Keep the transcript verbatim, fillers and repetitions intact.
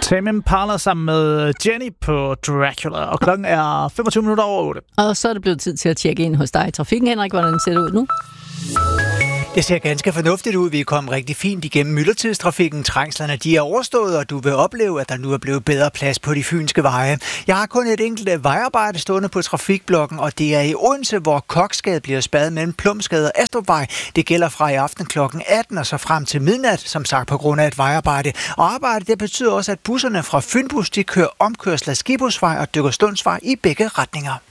Tame Impala sammen med Jenny på Dracula, og klokken er femogtyve minutter over otte. Og så er det blevet tid til at tjekke ind hos dig i trafikken, Henrik. Hvordan ser det ud nu? Det ser ganske fornuftigt ud. Vi er kommet rigtig fint igennem myldretidstrafikken. Trængslerne de er overstået, og du vil opleve, at der nu er blevet bedre plads på de fynske veje. Jeg har kun et enkelt vejarbejde stående på trafikblokken, og det er i Odense, hvor Koksgade bliver spadet mellem Plumsgade og Astrupvej. Det gælder fra i aften klokken atten og så frem til midnat, som sagt på grund af et vejarbejde. Og arbejdet det betyder også, at busserne fra Fynbus de kører omkørsel af Skibusvej og Dykkerstundsvej i begge retninger.